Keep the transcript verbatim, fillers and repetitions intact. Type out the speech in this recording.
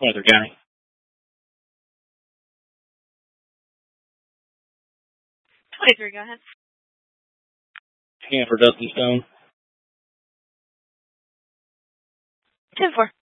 Weather County. twenty-three, go ahead. Hanford, Dustin Stone. ten four.